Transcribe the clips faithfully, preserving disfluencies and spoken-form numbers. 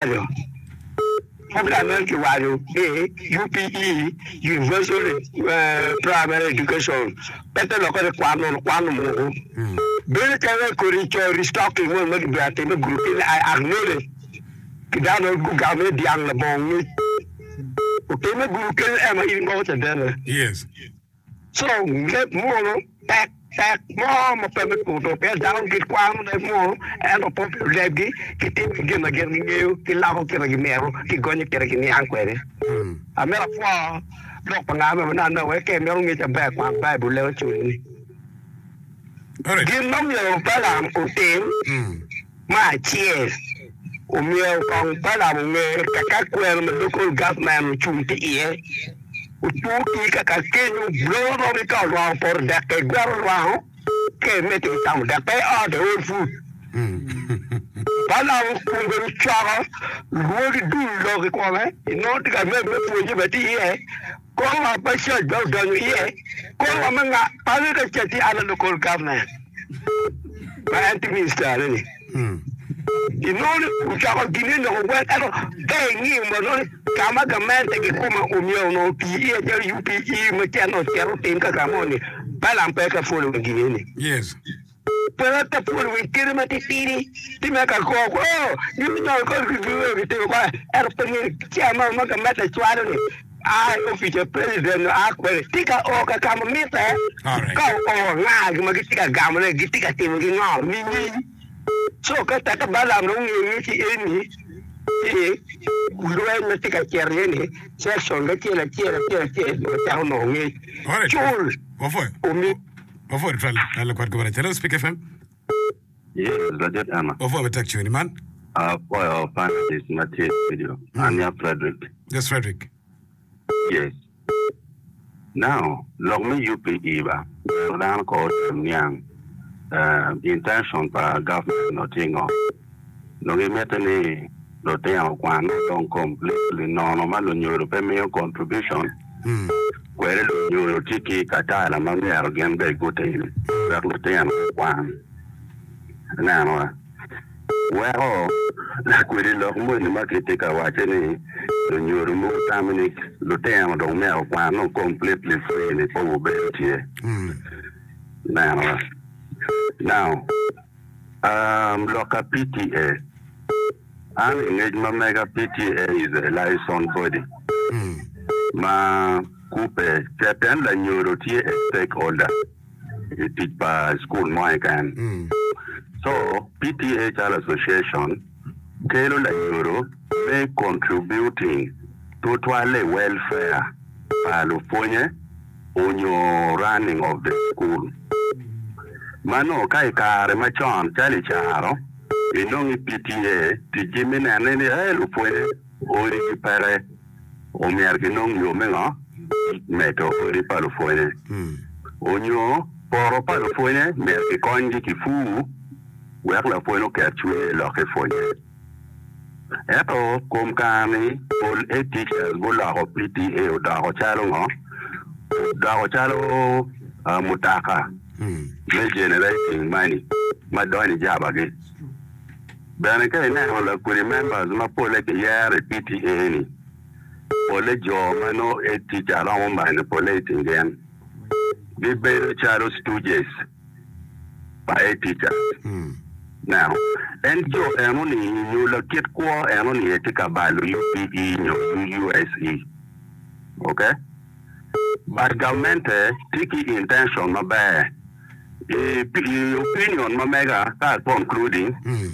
wayo. Programme ki wayo e U P E Universal uh, Primary Education. Pete lo ko kwano kwano mo. Bele tawe ko richo restocking mo mo biate mo group in I acknowledge. Kidano gugame diang la bong. Okay, me group e ma ingo ta dele. Yes. So, let more back back more ma pe ko to pe down ki kwano de mo and o pop legi ki tin ki na gen ngeu ki la ko ki mero ki gonye ki ki ni ankwere. A me la fo lo pa nga me na na we ke me ngi ta ba kwa Bible le chu ni. Alright. Gin nom yo pa la o tem. Ma cheers. O me ko pa la mo nge ka ka kwel me local government chu ti e. Ututi kakakenu blow no ka wa for that ke gwaro wa ke meti tam da pe all the old food bala ko ngoro chara lo di du lo ke ko me no ti ka me me pu ji beti e ko ma pa sha do do ni e ko ma nga pa le ka chati ala local government ba anti minister ni inoni uchaka gine no wa ero dai ni mo no kama gamente ke kuma umio no P E ya U P E me tiano tiaro tinka kamoni bala mpeka fulu ngine. Yes. Pero te fulu wikiri mati tiri ti me ka ko ko you know ko ko ti ko ero pengi chama ma gamete chwaro ni ai officer president akwe tika o ka kama mita ka o nga ma tika gamle tika ti ngi ngo ni ni so ka ta bala no ngi ti eni e gurwe me tika kere ni section ga ti la ti la ti la ta no ngi chul wa fo o mi wa fo fal la ko ko bara Speak F M. Yes, Roger Anna. Wa fo betak chuni man. Uh, for our fan is Matthias video. Anya Frederick. Yes, Frederick. Yes. Now, long me U P E ba. Dan ko nyang. Uh, intention pa government nothing of. No ge metani do te an kwan don completely no no malo nyoro pe me contribution. Mm. Kwere lo nyoro tiki kata la mami argen be gote. Ba lo te an kwan. Na no. Well, la kwere lo mo ni makete ka wache ni lo nyoro mo tamini lo te an do me kwan no completely free ni po be tie. Mm. Na no. Now, um, local P T A. And engagement mega P T A is a license body. Mm. Ma coupe, certain la neurotie stakeholder. It is by school my can. Mm. So P T A Child Association, Kelo la Euro, may contributing to toile welfare. California on your running of the school. Mano kai kare machon chali charo inongi P T A ti jimina nene elu pwede ori kipere omiarki nong yo menga meto ori palu pwede onyo poro palu pwede merki konji kifu wek la pwede ke chwe lo ke pwede eto kumkani pol e teachers bula ko P T A o da ko chalo ngo da ko chalo mutaka Mm. Me generating money. My donny job again. Banaka now like we remember my pole ke year P T A ni. Pole job no a teacher around by the police again. We better child students by a teacher. Mm. Now, and jo emoni you look at kwa emoni etika balu U P E no U S E. Okay? But government tiki intention no bad. E opinion ma mega ta concluding Mm.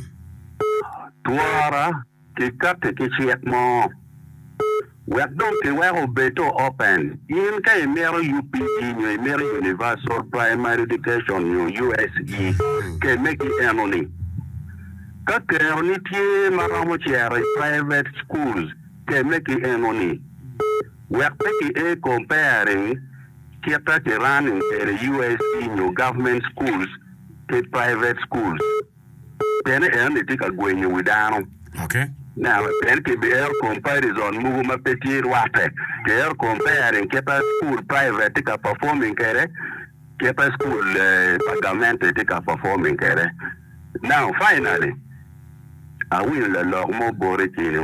tuara ke kate ke chiek mo we don't ke we obeto open in ka emero U P E no emero Universal Primary Education no U S E ke make emoni ka ke oni tie ma mo chiere private schools ke make emoni we take a comparing Kieta ke running the U S E no government schools to private schools. Then and it take a going with down. Okay. Now then ke be air comparison move ma petit water. Ke air comparing Kieta school private take a performing kere. Kieta school uh, government take a performing kere. Now finally, I will allow more bore